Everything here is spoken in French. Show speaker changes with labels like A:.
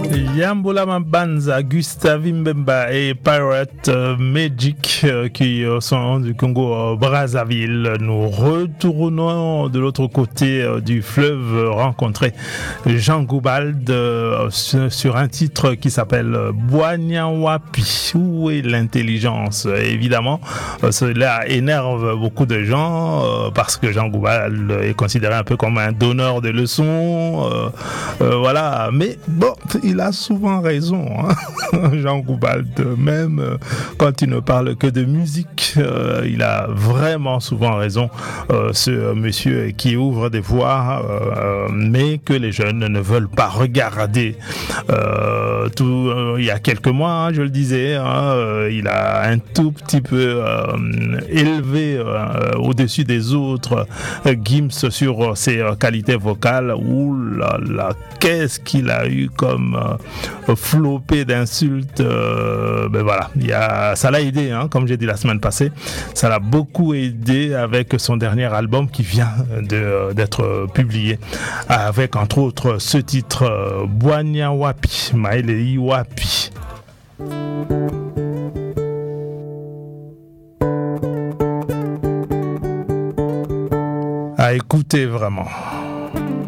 A: Yambola Mabanza, Gustave Mbemba et Pirate Magic qui sont du Congo Brazzaville. Nous retournons de l'autre côté du fleuve rencontrer Jean Goubald sur un titre qui s'appelle Boignawapi. Où est l'intelligence? Évidemment, cela énerve beaucoup de gens parce que Jean Goubald est considéré un peu comme un donneur de leçons. Voilà, mais bon, il a souvent raison, hein. Jean Goubald, même quand il ne parle que de musique, il a vraiment souvent raison, ce monsieur qui ouvre des voies, mais que les jeunes ne veulent pas regarder. Il y a quelques mois, hein, je le disais, hein, il a un tout petit peu élevé au-dessus des autres Gims sur ses qualités vocales. Ouh là là, qu'est-ce qu'il a eu comme flopé d'insultes. Ben voilà, ça l'a aidé, hein, comme j'ai dit la semaine passée, ça l'a beaucoup aidé avec son dernier album qui vient d'être publié, avec entre autres ce titre Boignawapi, Maele Wapi. À écouter vraiment.